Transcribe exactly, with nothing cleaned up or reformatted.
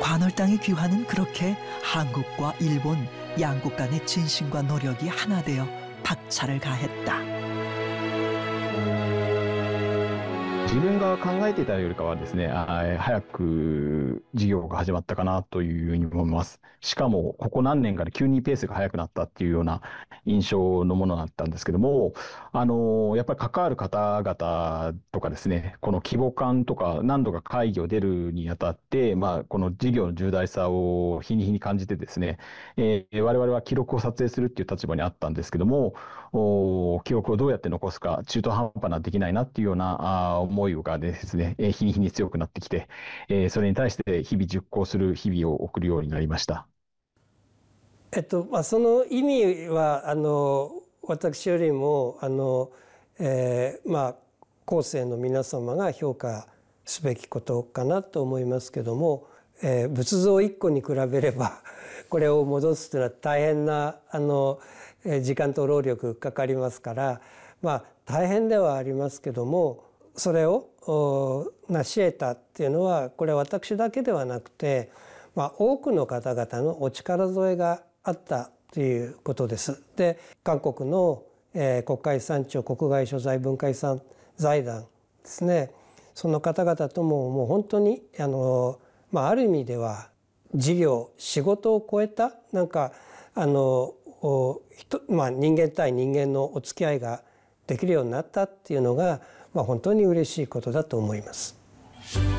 관월 땅의 귀환은 그렇게 한국과 일본 양국 간의 진심과 노력이 하나 되어 박차를 가했다. 自分が考えていたよりかはですね、あー早く事業が始まったかなというふうに思います。しかも、ここ何年かで急にペースが速くなったっていうような印象のものだったんですけども、あの、やっぱり関わる方々とかですね、この規模感とか何度か会議を出るにあたって、まあ、この事業の重大さを日に日に感じてですね、えー我々は記録を撮影するっていう立場にあったんですけども、お記録をどうやって残すか、中途半端なできないなっていうようなあー思いがですね、えー日に日に強くなってきて、えーそれに対して日々熟考する日々を送るようになりました。 えっとまあ、その意味はあの私よりもあの、えー、まあ後世の皆様が評価すべきことかなと思いますけども、えー、仏像いっこに比べればこれを戻すというのは大変なあの時間と労力かかりますから、まあ大変ではありますけども、それを成し得たっていうのはこれは私だけではなくて、まあ、多くの方々のお力添えがあったということです。で、韓国の、えー、国家遺産庁国外所在文化遺産財団ですね、その方々とももう本当にあの、まあ、ある意味では事業仕事を超えたなんかあの人、まあ、人間対人間のお付き合いができるようになったっていうのが、まあ、本当に嬉しいことだと思います。